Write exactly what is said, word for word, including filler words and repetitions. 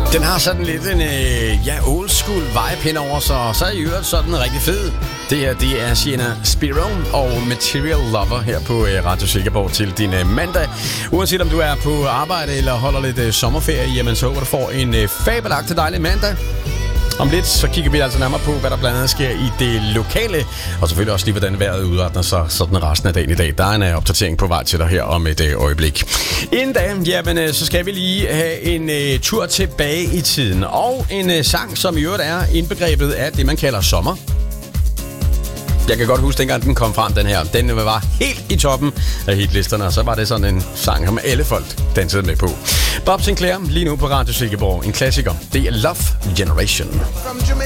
Den har sådan lidt en øh, ja, old school vibe henover, så, så er i øvrigt sådan rigtig fed. Det her, det er Sienna Spiro og Material Lover her på øh, Radio Silkeborg til din øh, mandag. Uanset om du er på arbejde eller holder lidt øh, sommerferie, jamen så håber du får en øh, fabelagtig dejlig mandag. Om lidt, så kigger vi altså nærmere på, hvad der blandt andet sker i det lokale, og selvfølgelig også lige, hvordan vejret udretner sig sådan resten af dagen i dag. Der er en opdatering på vej til dig her om et øh, øjeblik. Inden da, jamen, øh, så skal vi lige have en øh, tur tilbage i tiden, og en øh, sang, som i øvrigt er indbegrebet af det, man kalder sommer. Jeg kan godt huske, dengang den kom frem, den her. Den var helt i toppen af hitlisterne, og så var det sådan en sang, som alle folk dansede med på. Bob Sinclair, lige nu på Radio Silkeborg. En klassiker. Det er Love Generation.